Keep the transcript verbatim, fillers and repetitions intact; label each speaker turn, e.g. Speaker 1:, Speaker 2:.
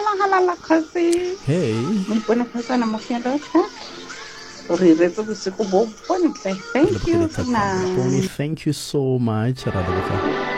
Speaker 1: halala halala kgotsi.
Speaker 2: Hey.
Speaker 1: Mo ipone kgotsa mo fielota. Re re tse bosigo bo bontle. Thank you.
Speaker 2: Pony, thank you so much.